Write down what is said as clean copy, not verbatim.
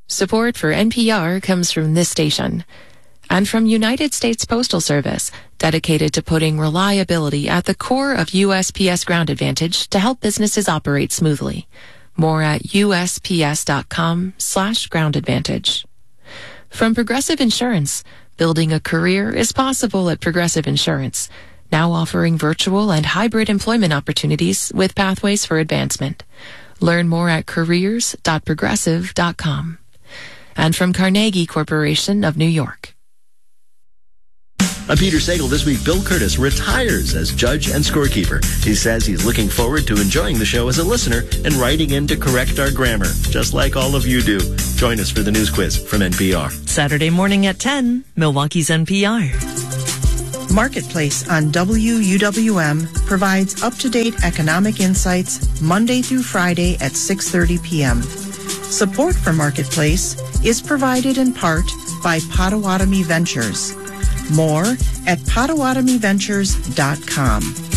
Support for NPR comes from this station and from United States Postal Service, dedicated to putting reliability at the core of USPS Ground Advantage to help businesses operate smoothly. More at USPS.com/Ground Advantage. From Progressive Insurance, building a career is possible at Progressive Insurance, now offering virtual and hybrid employment opportunities with pathways for advancement. Learn more at careers.progressive.com. And from Carnegie Corporation of New York. I'm Peter Sagal. This week, Bill Curtis retires as judge and scorekeeper. He says he's looking forward to enjoying the show as a listener and writing in to correct our grammar, just like all of you do. Join us for the news quiz from NPR. Saturday morning at 10, Milwaukee's NPR. Marketplace on WUWM provides up-to-date economic insights Monday through Friday at 6:30 p.m. Support for Marketplace is provided in part by Potawatomi Ventures. More at PotawatomiVentures.com.